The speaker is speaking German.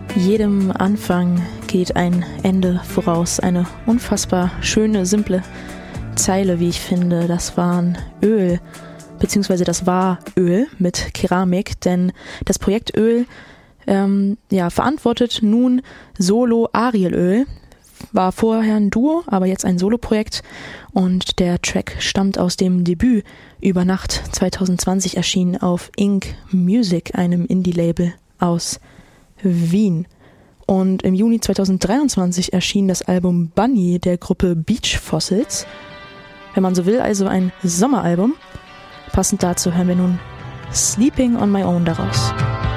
Jedem Anfang geht ein Ende voraus. Eine unfassbar schöne, simple Zeile, wie ich finde. Das waren Öl, beziehungsweise das war Öl mit Keramik, denn das Projekt Öl verantwortet nun Solo Arielöl. War vorher ein Duo, aber jetzt ein Soloprojekt, und der Track stammt aus dem Debüt Über Nacht 2020 erschienen auf Ink Music, einem Indie-Label aus Wien. Und im Juni 2023 erschien das Album Bunny der Gruppe Beach Fossils. Wenn man so will, also ein Sommeralbum. Passend dazu hören wir nun Sleeping on My Own daraus.